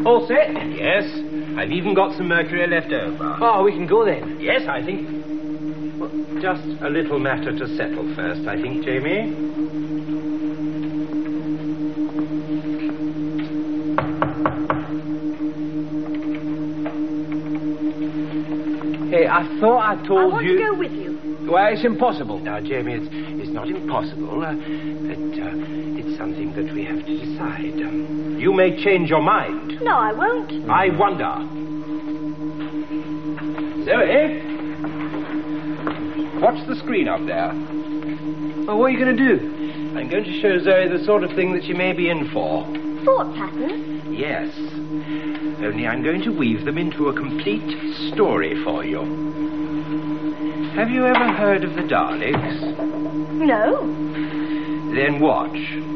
All set? Yes. I've even got some mercury left over. Oh, we can go then. Yes, I think... Well, just a little matter to settle first, I think, Jamie. Hey, I thought I told you... I want to go with you. Well, it's impossible. Now, Jamie, it's not impossible, but it's something that we have to decide. You may change your mind. No, I won't. I wonder. Zoe? Watch the screen up there. Well, what are you going to do? I'm going to show Zoe the sort of thing that she may be in for. Thought patterns? Yes. Only I'm going to weave them into a complete story for you. Have you ever heard of the Daleks? No. Then watch.